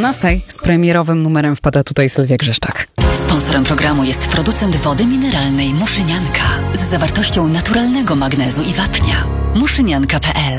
18:00 z premierowym numerem wpada tutaj Sylwia Grzeszczak. Sponsorem programu jest producent wody mineralnej Muszynianka z zawartością naturalnego magnezu i wapnia. Muszynianka.pl